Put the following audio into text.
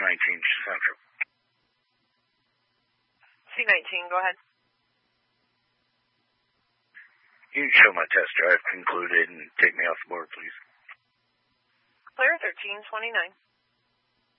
Central. C19, go ahead. You can show my test drive concluded and take me off the board, please. Clear 1329.